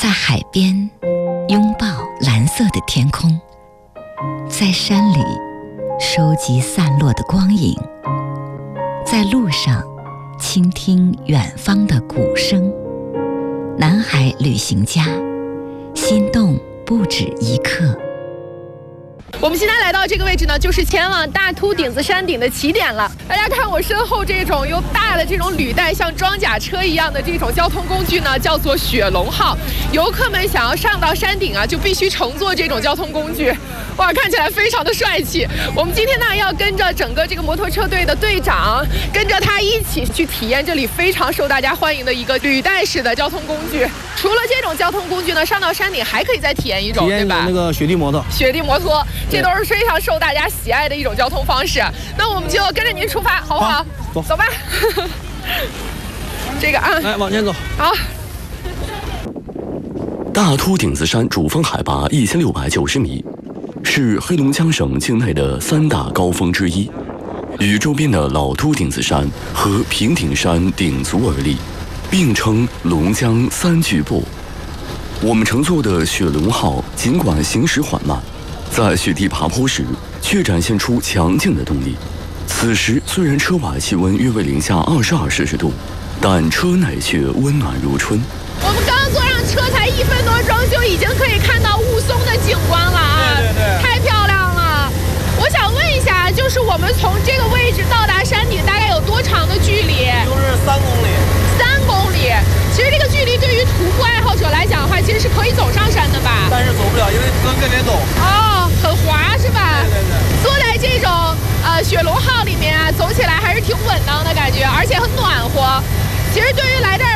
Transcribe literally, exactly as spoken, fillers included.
在海边拥抱蓝色的天空，在山里收集散落的光影，在路上倾听远方的鼓声。南海旅行家，心动不止一刻。 我们现在来到这个位置呢，就是前往大秃顶子山顶的起点了。大家看我身后这种又大的这种履带像装甲车一样的这种交通工具呢，叫做雪龙号。游客们想要上到山顶啊，就必须乘坐这种交通工具。哇，看起来非常的帅气。我们今天呢，要跟着整个这个摩托车队的队长，跟着他一起去体验这里非常受大家欢迎的一个履带式的交通工具。除了这种交通工具呢，上到山顶还可以再体验一种，对吧？ 那个雪地摩托。 雪地摩托。这都是非常受大家喜爱的一种交通方式，那我们就跟着您出发，好不好？ 走， 走吧。这个啊， 来往前走。 好。 大秃顶子山主峰海拔一千六百九十米，是黑龙江省境内的三大高峰之一，与周边的老秃顶子山和平顶山鼎足而立，并称龙江三巨擘。我们乘坐的雪龙号尽管行驶缓慢，在雪地爬坡时，却展现出强劲的动力。此时虽然车外气温约为零下二十二摄氏度，但车内却温暖如春。 我们刚坐上车才一分多钟，就已经可以看到雾凇的景观了啊！ 对对对， 太漂亮了。我想问一下，就是我们从这个位置到达山顶大概有多长的距离？ 就是三公里。 三公里。其实这个距离对于徒步爱好者来讲的话，其实是可以走上山的吧？ 但是走不了，因为跟跟别走。 哦，很滑是吧？ 对对对。 坐在这种呃雪龙号里面啊，走起来还是挺稳当的感觉，而且很暖和。其实对于来这儿